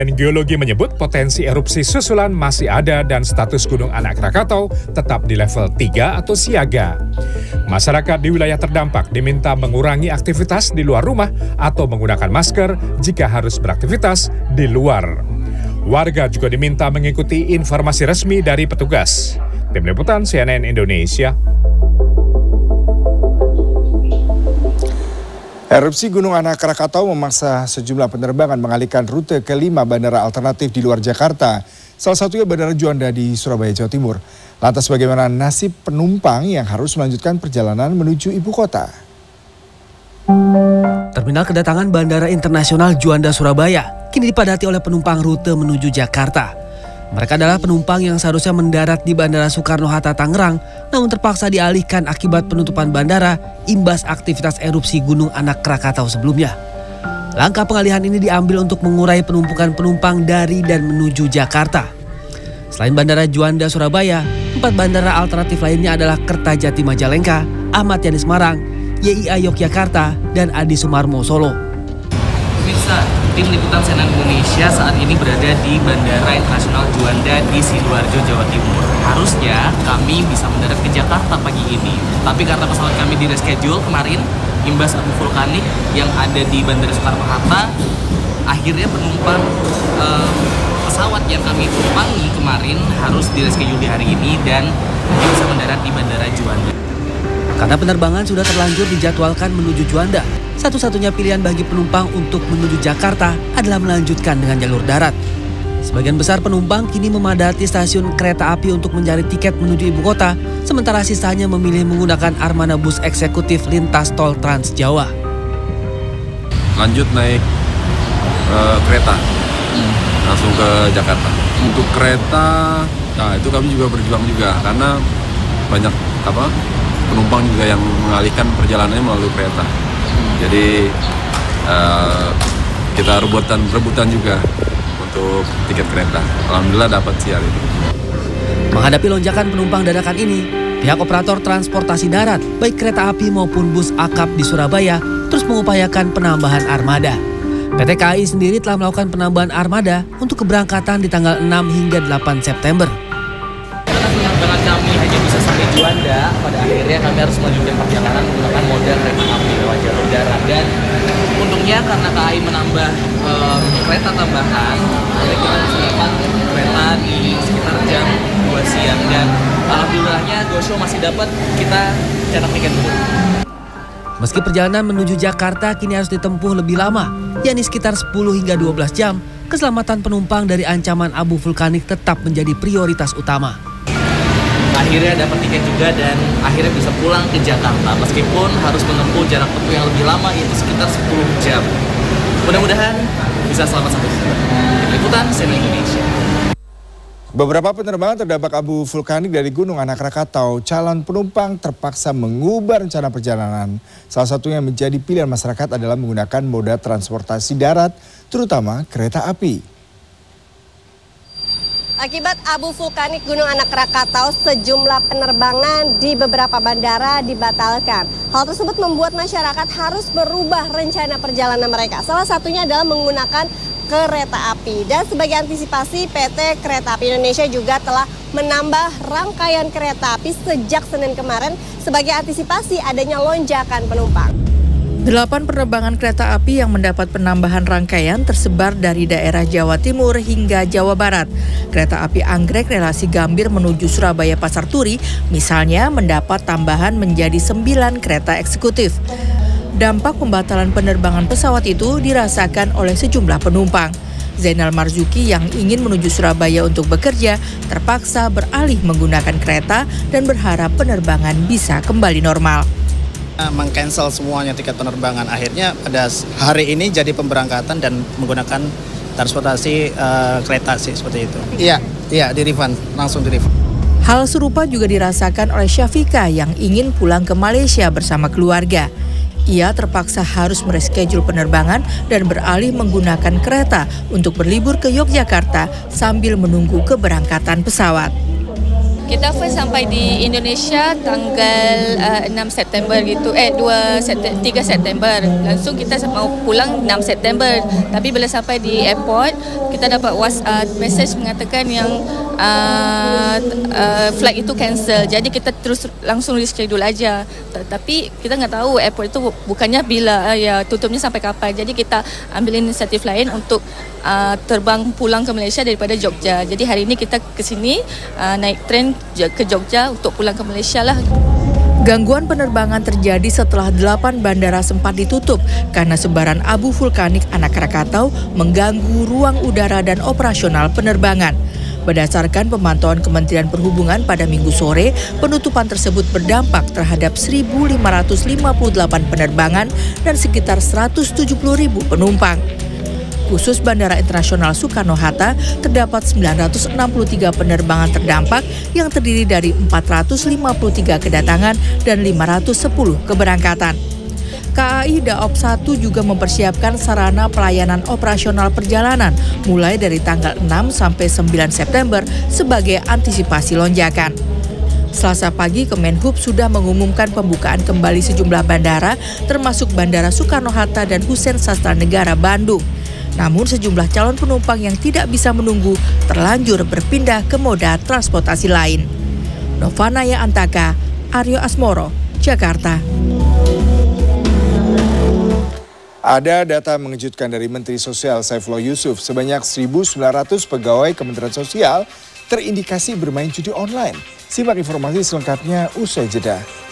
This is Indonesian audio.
Geologi menyebut potensi erupsi susulan masih ada dan status Gunung Anak Krakatau tetap di level 3 atau siaga. Masyarakat di wilayah terdampak diminta mengurangi aktivitas di luar rumah atau menggunakan masker jika harus beraktivitas di luar. Warga juga diminta mengikuti informasi resmi dari petugas. Tim Liputan CNN Indonesia. Erupsi Gunung Anak Krakatau memaksa sejumlah penerbangan mengalihkan rute ke 5 bandara alternatif di luar Jakarta. Salah satunya Bandara Juanda di Surabaya, Jawa Timur. Lantas bagaimana nasib penumpang yang harus melanjutkan perjalanan menuju ibu kota? Terminal kedatangan Bandara Internasional Juanda Surabaya kini dipadati oleh penumpang rute menuju Jakarta. Mereka adalah penumpang yang seharusnya mendarat di Bandara Soekarno-Hatta Tangerang, namun terpaksa dialihkan akibat penutupan bandara imbas aktivitas erupsi Gunung Anak Krakatau sebelumnya. Langkah pengalihan ini diambil untuk mengurai penumpukan penumpang dari dan menuju Jakarta. Selain Bandara Juanda Surabaya, 4 bandara alternatif lainnya adalah Kertajati Majalengka, Ahmad Yani Semarang, YIA Yogyakarta, dan Adi Sumarmo Solo. Pemirsa, tim liputan CNN Indonesia saat ini berada di Bandara Internasional Juanda di Sidoarjo, Jawa Timur. Harusnya kami bisa mendarat ke Jakarta pagi ini, tapi karena pesawat kami di reschedule kemarin, imbas abu vulkanik yang ada di Bandara Soekarno-Hatta, akhirnya penumpang pesawat yang kami tumpangi kemarin harus di reschedule di hari ini dan bisa mendarat di Bandara Juanda. Karena penerbangan sudah terlanjur dijadwalkan menuju Juanda, satu-satunya pilihan bagi penumpang untuk menuju Jakarta adalah melanjutkan dengan jalur darat. Sebagian besar penumpang kini memadati stasiun kereta api untuk mencari tiket menuju ibu kota, sementara sisanya memilih menggunakan armada bus eksekutif lintas tol Trans Jawa. Lanjut naik kereta, langsung ke Jakarta. Untuk kereta, nah itu kami juga berjuang juga karena banyak penumpang juga yang mengalihkan perjalanannya melalui kereta. Jadi kita rebutan juga untuk tiket kereta. Alhamdulillah dapat sih hari ini. Menghadapi lonjakan penumpang dadakan ini, pihak operator transportasi darat, baik kereta api maupun bus akap di Surabaya, terus mengupayakan penambahan armada. PT KAI sendiri telah melakukan penambahan armada untuk keberangkatan di tanggal 6 hingga 8 September. Karena kami hanya bisa sampai Juanda, pada akhirnya kami harus melanjutkan perjalanan menggunakan moda kereta api lewat jalur darat. Dan untungnya karena KAI menambah kereta tambahan, kita bisa dapat kereta di sekitar jam 2 siang. Dan alhamdulillahnya GoShow masih dapat kita cetak tiket dulu. Meski perjalanan menuju Jakarta kini harus ditempuh lebih lama, yakni sekitar 10 hingga 12 jam, keselamatan penumpang dari ancaman abu vulkanik tetap menjadi prioritas utama. Akhirnya dapat tiket juga dan akhirnya bisa pulang ke Jakarta meskipun harus menempuh jarak tempuh yang lebih lama, yaitu sekitar 10 jam. Mudah-mudahan bisa selamat sampai tujuan. Tim Liputan CNN Indonesia. Beberapa penerbangan terdampak abu vulkanik dari Gunung Anak Krakatau, calon penumpang terpaksa mengubah rencana perjalanan. Salah satunya yang menjadi pilihan masyarakat adalah menggunakan moda transportasi darat, terutama kereta api. Akibat abu vulkanik Gunung Anak Krakatau, sejumlah penerbangan di beberapa bandara dibatalkan. Hal tersebut membuat masyarakat harus berubah rencana perjalanan mereka. Salah satunya adalah menggunakan kereta api. Dan sebagai antisipasi, PT Kereta Api Indonesia juga telah menambah rangkaian kereta api sejak Senin kemarin sebagai antisipasi adanya lonjakan penumpang. 8 penerbangan kereta api yang mendapat penambahan rangkaian tersebar dari daerah Jawa Timur hingga Jawa Barat. Kereta api Anggrek relasi Gambir menuju Surabaya Pasar Turi misalnya mendapat tambahan menjadi 9 kereta eksekutif. Dampak pembatalan penerbangan pesawat itu dirasakan oleh sejumlah penumpang. Zainal Marzuki yang ingin menuju Surabaya untuk bekerja terpaksa beralih menggunakan kereta dan berharap penerbangan bisa kembali normal. Meng-cancel semuanya tiket penerbangan. Akhirnya pada hari ini jadi pemberangkatan dan menggunakan transportasi kereta sih seperti itu. Iya, di-refund, langsung di-refund. Hal serupa juga dirasakan oleh Syafika yang ingin pulang ke Malaysia bersama keluarga. Ia terpaksa harus mereschedule penerbangan dan beralih menggunakan kereta untuk berlibur ke Yogyakarta sambil menunggu keberangkatan pesawat. Kita first sampai di Indonesia tanggal 6 September gitu. 3 September. Langsung kita mau pulang 6 September. Tapi bila sampai di airport, kita dapat message mengatakan yang flight itu cancel. Jadi kita terus langsung reschedule aja. Tapi kita nggak tahu airport itu bukannya bila tutupnya sampai kapan. Jadi kita ambil inisiatif lain untuk terbang pulang ke Malaysia daripada Jogja. Jadi hari ini kita ke sini naik tren ke Jogja untuk pulang ke Malaysia lah. Gangguan penerbangan terjadi setelah 8 bandara sempat ditutup karena sebaran abu vulkanik anak Krakatau mengganggu ruang udara dan operasional penerbangan. Berdasarkan pemantauan Kementerian Perhubungan pada Minggu sore, penutupan tersebut berdampak terhadap 1.558 penerbangan dan sekitar 170.000 penumpang. Khusus Bandara Internasional Soekarno-Hatta, terdapat 963 penerbangan terdampak yang terdiri dari 453 kedatangan dan 510 keberangkatan. KAI Daop 1 juga mempersiapkan sarana pelayanan operasional perjalanan mulai dari tanggal 6 sampai 9 September sebagai antisipasi lonjakan. Selasa pagi, Kemenhub sudah mengumumkan pembukaan kembali sejumlah bandara termasuk Bandara Soekarno-Hatta dan Hussein Sastranegara Bandung. Namun sejumlah calon penumpang yang tidak bisa menunggu terlanjur berpindah ke moda transportasi lain. Novanaya Antaka, Aryo Asmoro, Jakarta. Ada data mengejutkan dari Menteri Sosial Saifullah Yusuf, sebanyak 1.900 pegawai Kementerian Sosial terindikasi bermain judi online. Simak informasi selengkapnya usai jeda.